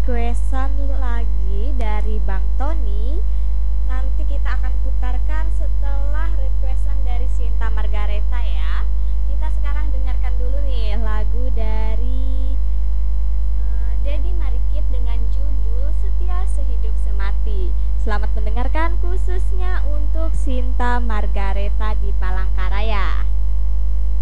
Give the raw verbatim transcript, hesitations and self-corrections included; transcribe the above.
requestan lagi dari Bang Tony. Nanti kita akan putarkan setelah requestan dari Sinta Margareta ya. Kita sekarang dengarkan dulu nih lagu dari uh, Dedi Marikit dengan judul Setia Sehidup Semati. Selamat mendengarkan khususnya untuk Sinta Margareta di Palangkaraya.